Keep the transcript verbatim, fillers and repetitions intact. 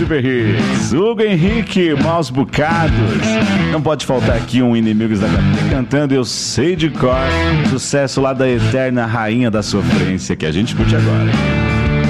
Super Hits, Hugo Henrique, Maus Bocados. Não pode faltar aqui um Inimigos da Gaveta cantando Eu Sei de Cor, sucesso lá da eterna rainha da sofrência que a gente curte agora.